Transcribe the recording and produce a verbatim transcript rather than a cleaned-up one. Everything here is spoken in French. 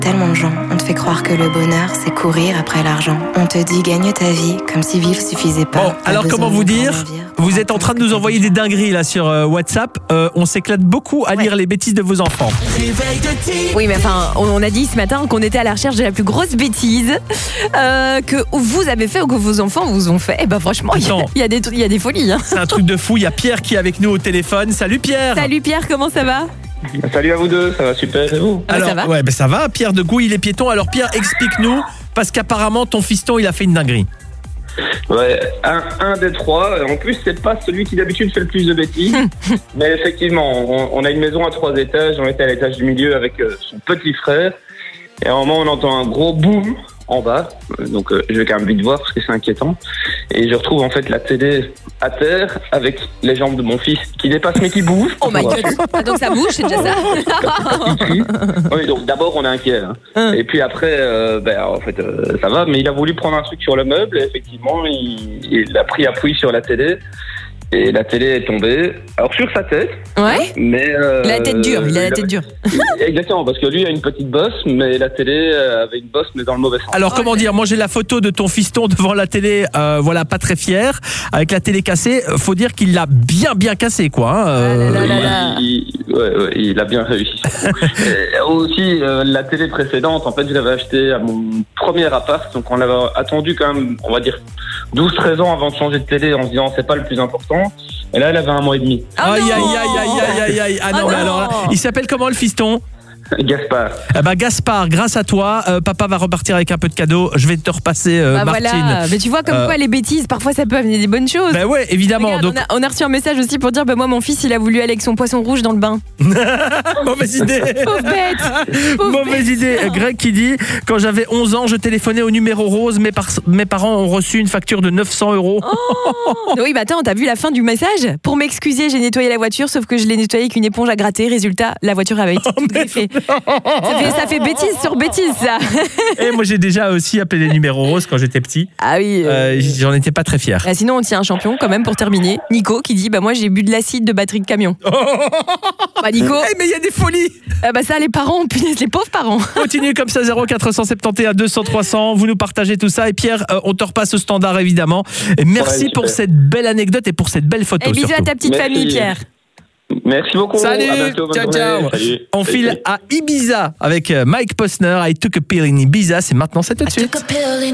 Tellement de gens, on te fait croire que le bonheur, c'est courir après l'argent. On te dit gagne ta vie, comme si vivre suffisait pas. Bon, alors comment vous dire ? Vous êtes en train de nous envoyer des dingueries là sur euh, WhatsApp. Euh, on s'éclate beaucoup à lire ouais. les bêtises de vos enfants. Oui, mais enfin, on a dit ce matin qu'on était à la recherche de la plus grosse bêtise euh, que vous avez fait ou que vos enfants vous ont fait. Et ben franchement, il y, y, y, y a des folies. Hein. C'est un truc de fou. Il y a Pierre qui est avec nous au téléphone. Salut Pierre. Salut Pierre, comment ça va ? Salut à vous deux, ça va super et vous ? Alors, ça va ouais, ben ça va. Pierre de Gouy, il est piéton. Alors Pierre, explique-nous, parce qu'apparemment ton fiston, il a fait une dinguerie. Ouais, un, un des trois. En plus, c'est pas celui qui d'habitude fait le plus de bêtises. Mais effectivement, on, on a une maison à trois étages. On était à l'étage du milieu avec euh, son petit frère. Et à un moment, on entend un gros boom en bas. Donc, euh, je vais quand même vite voir parce que c'est inquiétant. Et je retrouve en fait la télé à terre avec les jambes de mon fils qui dépassent mais qui bougent. Oh my god. Ah, donc ça bouge, c'est déjà ça. Oui, donc d'abord on est inquiet. Hein. Hum. Et puis après, euh, ben, en fait, euh, ça va. Mais il a voulu prendre un truc sur le meuble et effectivement, il, il a pris appui sur la télé. Et la télé est tombée, alors sur sa tête. Ouais. Mais euh, il a la tête dure, il a la il tête dure. Exactement, parce que lui a une petite bosse, mais la télé avait une bosse, mais dans le mauvais sens. Alors, comment dire, moi j'ai la photo de ton fiston devant la télé, euh, voilà, pas très fier, avec la télé cassée. Faut dire qu'il l'a bien, bien cassé, quoi. Hein, euh... ah là là là. Il, il, ouais, ouais, il a bien réussi. Aussi, euh, la télé précédente, en fait, je l'avais achetée à mon premier appart, donc on avait attendu quand même, on va dire, douze treize ans avant de changer de télé en se disant c'est pas le plus important. Et là, elle avait un mois et demi. Ah aïe, aïe, aïe, aïe, aïe, aïe. Ah non, ah mais non. alors là, il s'appelle comment le fiston ? Gaspard. Eh ben Gaspard, grâce à toi, euh, papa va repartir avec un peu de cadeaux. Je vais te repasser euh, bah Martine. Voilà. Mais tu vois comme euh... quoi les bêtises, parfois ça peut amener des bonnes choses. Ben ouais, évidemment. Regarde, donc... on, a, on a reçu un message aussi pour dire bah moi mon fils il a voulu aller avec son poisson rouge dans le bain. Mauvaise idée. Pauvre bête. Pauvre Mauvaise bête. idée. Greg qui dit quand j'avais onze ans, je téléphonais au numéro rose. Mes, par... mes parents ont reçu une facture de neuf cents euros. Oh oui, bah attends, t'as vu la fin du message ? Pour m'excuser, j'ai nettoyé la voiture, sauf que je l'ai nettoyée avec une éponge à gratter. Résultat, la voiture avait été toute griffée. Ça fait, ça fait bêtise sur bêtise, ça. Et moi, j'ai déjà aussi appelé les numéros roses quand j'étais petit. Ah oui. Euh... Euh, j'en étais pas très fier. Ah, sinon, on tient un champion quand même pour terminer. Nico qui dit bah moi j'ai bu de l'acide de batterie de camion. Bah Nico. Hey, mais il y a des folies. Ah bah ça, les parents, punaise, les pauvres parents. Continue comme ça, zéro quatre cent soixante-onze deux cents trois cents. Vous nous partagez tout ça. Et Pierre, euh, on te repasse au standard évidemment. Et merci ouais, pour cette belle anecdote et pour cette belle photo. Et bisous surtout. à ta petite merci. famille, Pierre. Merci beaucoup. Salut, à bientôt, ciao, ciao. Salut. On file à Ibiza avec Mike Posner. I took a pill in Ibiza. C'est maintenant, c'est tout de suite.